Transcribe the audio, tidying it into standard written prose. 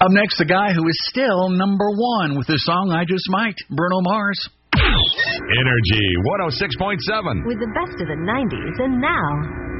Up next, the guy who is still number one with the song I Just Might, Bruno Mars. Energy 106.7. With the best of the 90s and now.